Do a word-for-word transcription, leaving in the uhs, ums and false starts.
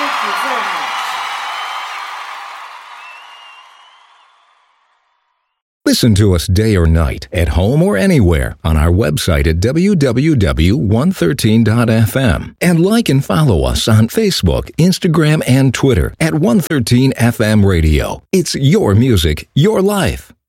you very much. Listen to us day or night, at home or anywhere, on our website at w w w dot one thirteen dot f m. And like and follow us on Facebook, Instagram, and Twitter at one thirteen F M Radio. It's your music, your life.